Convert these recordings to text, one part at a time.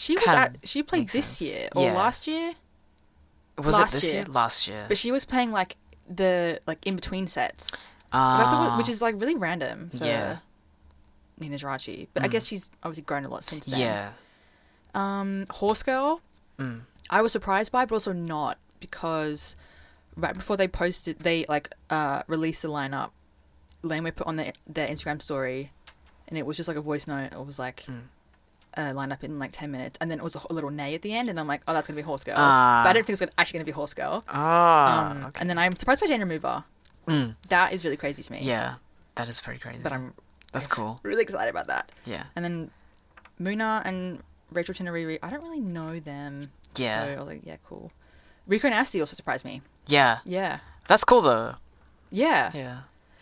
she played makes this sense. year or Yeah. last year. Was Last it this year. year? Last year. But she was playing like the in between sets, which I thought which is like really random for Yeah. Nina Jirachi. But I guess she's obviously grown a lot since then. Yeah. Horse Girl, Mm. I was surprised by, but also not, because right before they released the lineup, Laneway put on their Instagram story, and it was just like a voice note. It was like line up in like 10 minutes, and then it was a little neigh at the end, and I'm like, oh, that's gonna be Horse Girl. But I don't think it's actually gonna be Horse Girl. Okay. And then I'm surprised by Jane Remover. That is really crazy to me. Yeah, that is pretty crazy. But That's cool. really excited about that. Yeah. And then Muna and Rachel Tinariri, I don't really know them. Yeah. So I was like, yeah, cool. Rico Nasty also surprised me. Yeah. Yeah. That's cool though. Yeah. Yeah.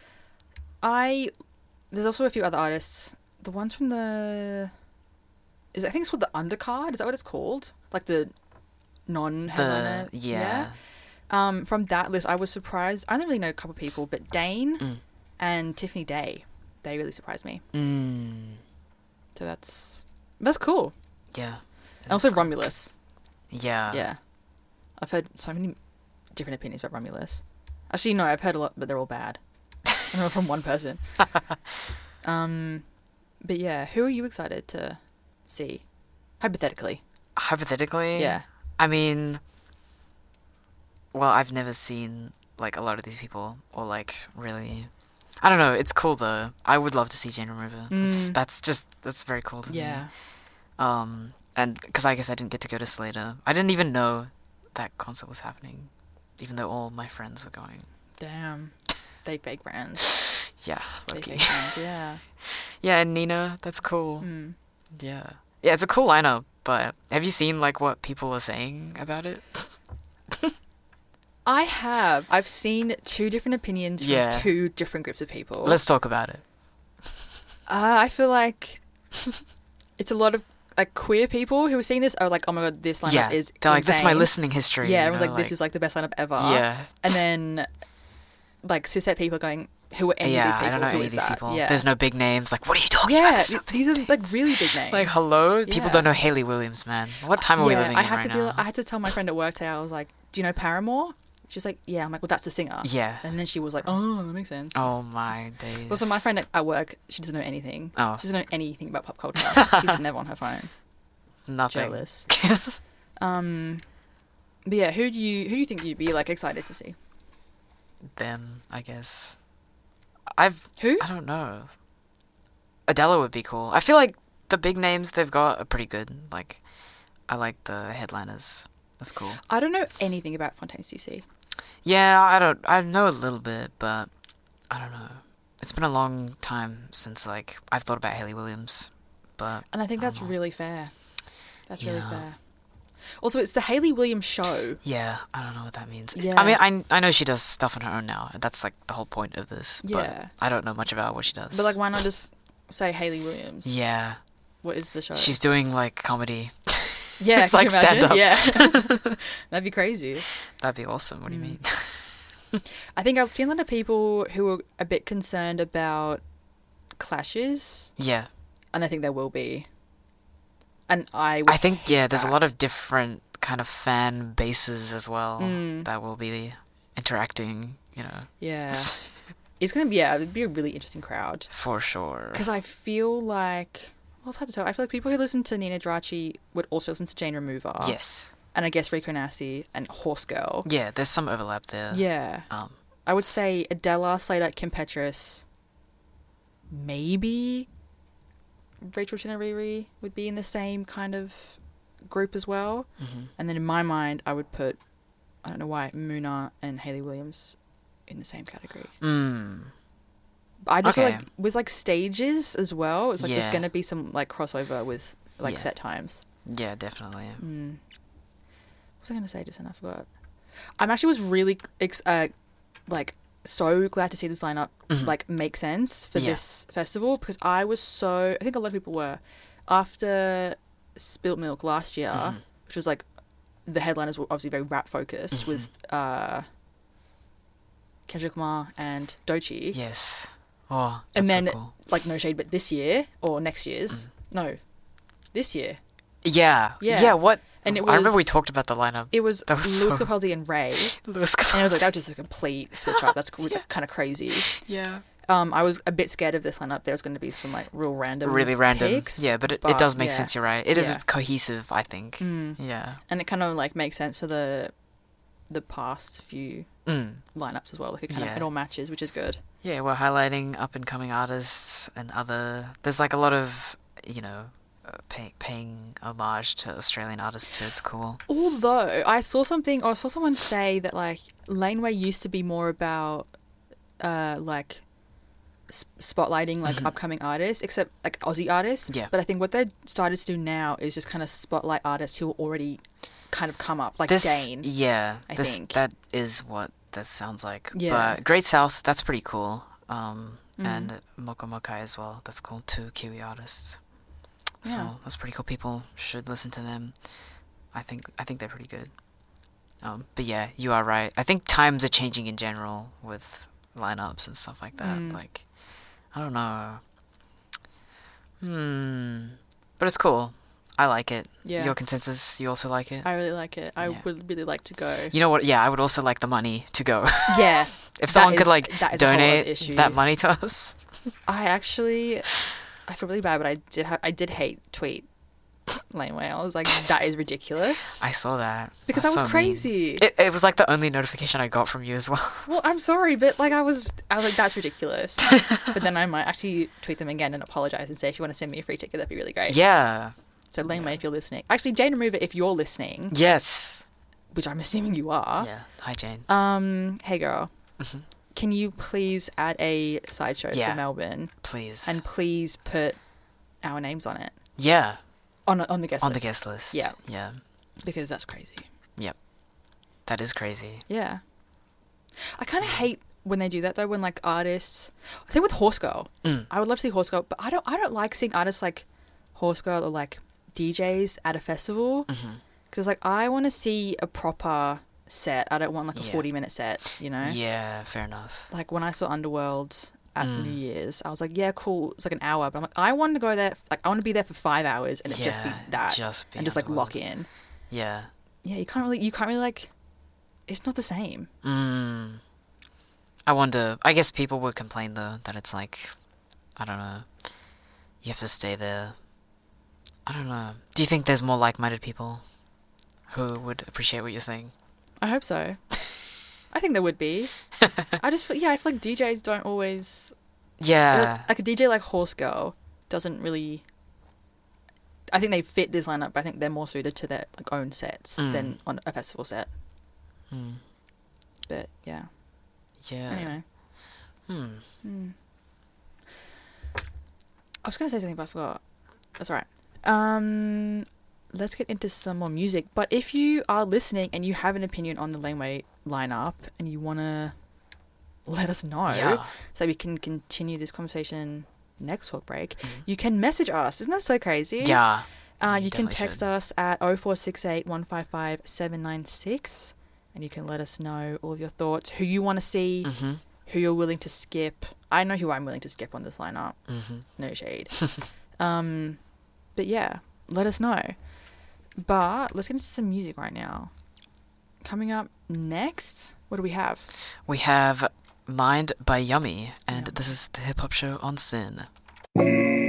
There's also a few other artists. The ones from I think it's called the Undercard. Is that what it's called? Like the non-headliner. Yeah. From that list, I was surprised. I only really know a couple of people, but Dane and Tiffany Day, they really surprised me. So that's cool. Yeah. And also Romulus. Yeah. Yeah. I've heard so many different opinions about Romulus. Actually, no, I've heard a lot, but they're all bad. I know from one person. But yeah, who are you excited to see? Hypothetically. Hypothetically? Yeah. I mean, well, I've never seen like a lot of these people, or like really, I don't know. It's cool though. I would love to see Jane Remover. That's very cool to me. Yeah. And because I guess I didn't get to go to Slater. I didn't even know that concert was happening, even though all my friends were going. Damn. They fake brands. Yeah, They lucky. fake brands, yeah. Yeah, and Nina, that's cool. Yeah. Yeah, it's a cool lineup, but have you seen like what people are saying about it? I have. I've seen two different opinions from Yeah. two different groups of people. Let's talk about it. I feel like it's a lot of like queer people who are seeing this are like, oh my god, this lineup Yeah, is they're like, this is my insane. listening history. Yeah, you everyone's know, like, this is like the best lineup ever. Yeah. And then like cishet people are going, who are any Yeah, of these people? I don't know Who any is of these that? people. Yeah. There's no big names. Like, what are you talking Yeah, about? There's no these big are like names. really big names. Like, hello? People Yeah. don't know Hayley Williams, man. What time are we living I in had right to now? I had to tell my friend at work today, I was like, do you know Paramore? She's like, yeah. I'm like, well, that's the singer. Yeah. And then she was like, oh, that makes sense. Oh my days. Also, my friend at work, she doesn't know anything. Oh. She doesn't know anything about pop culture. She's never on her phone. Nothing. Jealous. But yeah, who do you think you'd be like excited to see? Them, I guess. Who? I don't know. Adele would be cool. I feel like the big names they've got are pretty good. Like, I like the headliners. That's cool. I don't know anything about Fontaine's DC. Yeah, I know a little bit, but I don't know. It's been a long time since like I've thought about Hayley Williams, but And I think that's know. really fair. That's really Yeah. fair. Also, it's the Hayley Williams show. yeah, I don't know what that means. Yeah. I mean, I know she does stuff on her own now. That's like the whole point of this. Yeah. But I don't know much about what she does. But like, why not just say Hayley Williams? yeah, What is the show? she's doing like comedy. yeah, it's could like you imagine? stand-up. Yeah, that'd be crazy. That'd be awesome. What do you mean? I think I've seen a lot of people who are a bit concerned about clashes, Yeah, and I think there will be. And I think there's a that. lot of different kind of fan bases as well Mm. that will be interacting. You know, Yeah. It's going to be, it'd be a really interesting crowd. for sure. Because I feel like, well, it's hard to tell. I feel like people who listen to Nina Jirachi would also listen to Jane Remover. Yes. And I guess Rico Nasty and Horse Girl. Yeah, there's some overlap there. Yeah. I would say Adela, Slater, Kim Petras, maybe Rachel Chinariri would be in the same kind of group as well. Mm-hmm. And then in my mind, I would put, I don't know why, Muna and Hayley Williams in the same category. But I just feel Okay. like with like stages as well, it's like there's Yeah. going to be some like crossover with like Yeah. set times. Yeah, definitely. What was I going to say just then? I forgot. I'm actually was really like so glad to see this lineup like make sense for Yeah. this festival, because I think a lot of people were after Spilt Milk last year, which was like the headliners were obviously very rap focused with Kendrick Lamar and Doechii. Yes. Oh, that's And then so cool. like no shade, but this year or next year's this year Yeah. Yeah. Yeah, what? And it I remember we was- talked about the lineup. It was That was Lewis so- Capaldi and Ray, Lewis and I was like, that was just a complete switch up. That's kind of crazy. Yeah. I was a bit scared of this lineup. There was going to be some like real random, Really random. picks, Yeah, but it does make yeah. sense, you're right. It is Yeah. cohesive, I think. Mm. Yeah. And it kind of like makes sense for the past few Mm. lineups as well. Like it kind Yeah. of it all matches, which is good. Yeah, we're highlighting up and coming artists and there's like a lot of, paying homage to Australian artists too. It's cool. Although I saw someone say that like Laneway used to be more about like spotlighting like Mhm. upcoming artists, except like Aussie artists. Yeah. But I think what they've started to do now is just kind of spotlight artists who already kind of come up, like This, Dane. yeah, I this think. that is what that sounds like. Yeah. But Great South, that's pretty cool. Mhm. And Moko Mokai as well. That's cool. 2 Kiwi artists. Yeah. So that's pretty cool. People should listen to them. I think they're pretty good. But yeah, you are right. I think times are changing in general with lineups and stuff like that. Mm. Like, I don't know. But it's cool. I like it. Yeah. Your consensus, you also like it? I really like it. I Yeah. would really like to go. You know what? Yeah, I would also like the money to go. Yeah. If someone could that is a whole other donate issue. that money to us. I feel really bad, but I did hate tweet Laneway. I was like, that is ridiculous. I saw that. Because That's that was so mean. crazy. It was like the only notification I got from you as well. Well, I'm sorry, but like I was like, that's ridiculous. But then I might actually tweet them again and apologize and say, if you want to send me a free ticket, that'd be really great. Yeah. So Laneway, if you're listening, actually Jane Remover, if you're listening, Yes. which I'm assuming you are. Yeah. Hi, Jane. Hey girl, Mhm. can you please add a sideshow Yeah. for Melbourne Please. and please put our names on it yeah. on the guest On list the guest list. Yeah. Yeah. because that's crazy. That is crazy. Yeah. I kind of hate when they do that though. When like artists, same with Horse Girl. Mm. I would love to see Horse Girl, but I don't like seeing artists like Horse Girl or like DJs at a festival Mhm. because like I want to see a proper set. I don't want like a Yeah. 40-minute set. You know. Yeah, fair enough. Like when I saw Underworld at Mm. New Year's, I was like, yeah, cool. It's like an hour, but I'm like, I want to go there. Like I want to be there for 5 hours and it just be that Just be and just like Underworld. lock in. Yeah. Yeah, you can't really like. It's not the same. I wonder. I guess people would complain though that it's like, I don't know. You have to stay there. I don't know. Do you think there's more like-minded people who would appreciate what you're saying? I hope so. I think there would be. I feel like DJs don't always Yeah. like a DJ like Horse Girl doesn't really. I think they fit this lineup, but I think they're more suited to their like own sets Mm. than on a festival set. Hmm. But yeah. Yeah. Anyway, I was gonna say something, but I forgot. That's all right. Let's get into some more music. But if you are listening and you have an opinion on the Laneway lineup and you wanna let us know, Yeah. so we can continue this conversation next talk break, Mhm. you can message us. Isn't that so crazy? Yeah. You can definitely text should. us at 0468 155 796 and you can let us know all of your thoughts, who you want to see, Mm-hmm. who you're willing to skip. I know who I'm willing to skip on this lineup. Mm-hmm. No shade. But yeah, let us know. But let's get into some music right now. Coming up next, what do we have? We have Mind by Yummy, and Yummy. this is the hip hop show on Sin.